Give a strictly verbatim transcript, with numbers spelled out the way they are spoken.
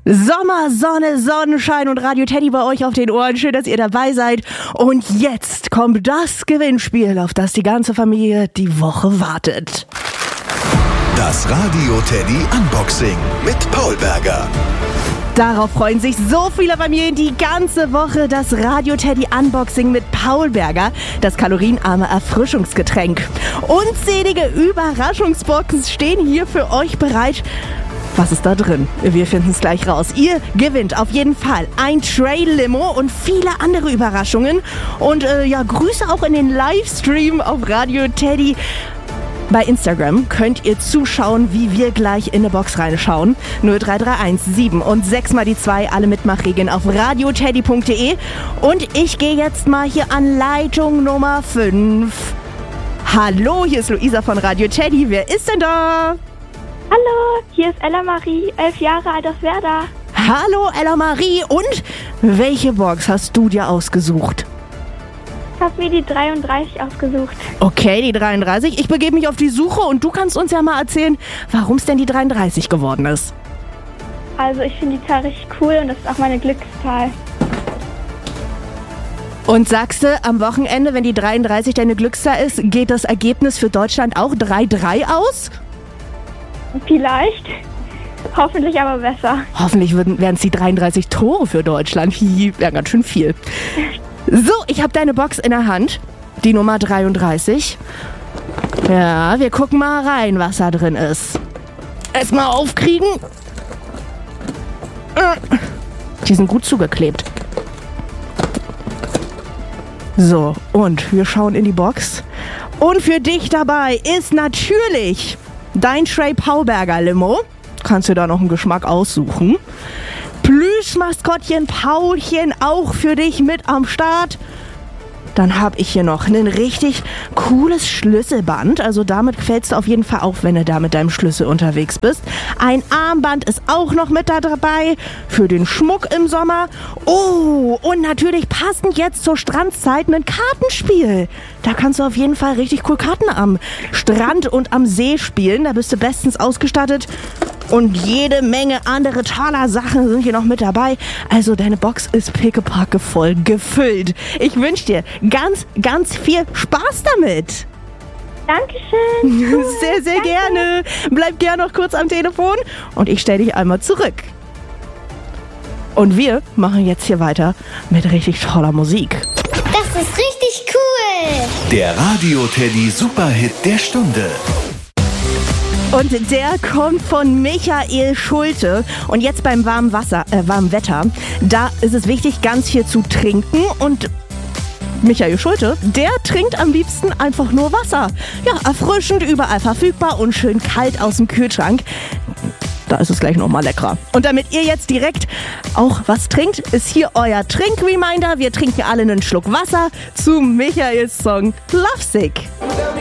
Sommer, Sonne, Sonnenschein und Radio Teddy bei euch auf den Ohren. Schön, dass ihr dabei seid. Und jetzt kommt das Gewinnspiel, auf das die ganze Familie die Woche wartet. Das Radio Teddy Unboxing mit Paul Berger. Darauf freuen sich so viele Familien die ganze Woche. Das Radio Teddy Unboxing mit Paul Berger, das kalorienarme Erfrischungsgetränk. Unzählige Überraschungsboxen stehen hier für euch bereit. Was ist da drin? Wir finden es gleich raus. Ihr gewinnt auf jeden Fall ein Tray-Limo und viele andere Überraschungen. Und äh, ja, Grüße auch in den Livestream auf Radio Teddy. Bei Instagram könnt ihr zuschauen, wie wir gleich in eine Box reinschauen. null drei drei eins sieben und sechs mal die zwei, alle Mitmachregeln auf radioteddy punkt de. Und ich gehe jetzt mal hier an Leitung Nummer fünf. Hallo, hier ist Luisa von Radio Teddy. Wer ist denn da? Hallo, hier ist Ella Marie, elf Jahre alt aus Werder. Hallo Ella Marie, und welche Box hast du dir ausgesucht? Ich habe mir die dreiunddreißig ausgesucht. Okay, die dreiunddreißig. Ich begebe mich auf die Suche und du kannst uns ja mal erzählen, warum es denn die dreiunddreißig geworden ist. Also ich finde die Zahl richtig cool und das ist auch meine Glückszahl. Und sagst du, am Wochenende, wenn die dreiunddreißig deine Glückszahl ist, geht das Ergebnis für Deutschland auch drei drei aus? Vielleicht. Hoffentlich aber besser. Hoffentlich wären es die dreiunddreißig Tore für Deutschland. Hi, ja, ganz schön viel. So, ich habe deine Box in der Hand. Die Nummer dreiunddreißig. Ja, wir gucken mal rein, was da drin ist. Erstmal aufkriegen. Die sind gut zugeklebt. So, und wir schauen in die Box. Und für dich dabei ist natürlich dein Tray Paul Berger Limo. Kannst du da noch einen Geschmack aussuchen. Plüschmaskottchen Paulchen auch für dich mit am Start. Dann habe ich hier noch ein richtig cooles Schlüsselband. Also damit fällst du auf jeden Fall auf, wenn du da mit deinem Schlüssel unterwegs bist. Ein Armband ist auch noch mit da dabei für den Schmuck im Sommer. Oh, und natürlich passend jetzt zur Strandzeit ein Kartenspiel. Da kannst du auf jeden Fall richtig cool Karten am Strand und am See spielen. Da bist du bestens ausgestattet. Und jede Menge andere toller Sachen sind hier noch mit dabei. Also deine Box ist pickepacke voll gefüllt. Ich wünsche dir ganz, ganz viel Spaß damit. Dankeschön. Cool. Sehr, sehr Danke. gerne. Bleib gerne noch kurz am Telefon und ich stelle dich einmal zurück. Und wir machen jetzt hier weiter mit richtig toller Musik. Das ist richtig cool. Der Radio Teddy Superhit der Stunde. Und der kommt von Michael Schulte. Und jetzt beim warmen Wasser, äh, warmen Wetter, da ist es wichtig, ganz viel zu trinken. Und Michael Schulte, der trinkt am liebsten einfach nur Wasser. Ja, erfrischend, überall verfügbar und schön kalt aus dem Kühlschrank. Da ist es gleich nochmal leckerer. Und damit ihr jetzt direkt auch was trinkt, ist hier euer Trinkreminder. Wir trinken alle einen Schluck Wasser zu Michaels Song Lovesick.